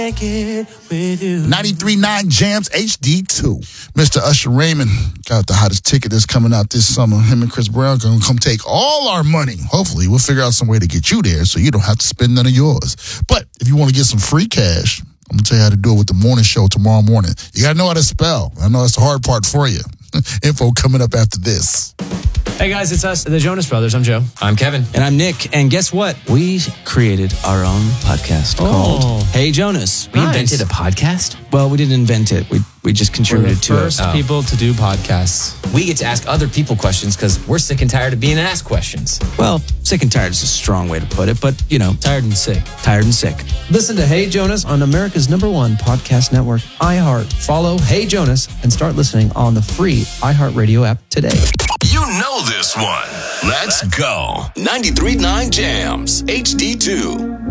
93.9 Jams HD2. Mr. Usher Raymond got the hottest ticket that's coming out this summer. Him and Chris Brown going to come take all our money. Hopefully, we'll figure out some way to get you there so you don't have to spend none of yours. But if you want to get some free cash, I'm going to tell you how to do it with the morning show tomorrow morning. You got to know how to spell. I know that's the hard part for you. Info coming up after this. Hey guys, it's us, the Jonas Brothers. I'm Joe. I'm Kevin. And I'm Nick. And guess what? We created our own podcast called Hey Jonas. We invented a podcast? Well, we didn't invent it. We just contributed to it. We're the first people to do podcasts. We get to ask other people questions because we're sick and tired of being asked questions. Well, sick and tired is a strong way to put it, but, you know. Tired and sick. Tired and sick. Listen to Hey Jonas on America's #1 podcast network, iHeart. Follow Hey Jonas and start listening on the free iHeartRadio app today. You know this one. Let's go. 93.9 Jams HD2.